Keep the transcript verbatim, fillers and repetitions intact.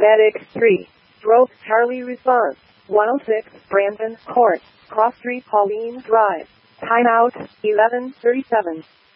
Medic three. Drove Charlie response. one oh six Brandon Court. Cross Street Pauline Drive. Timeout eleven thirty-seven.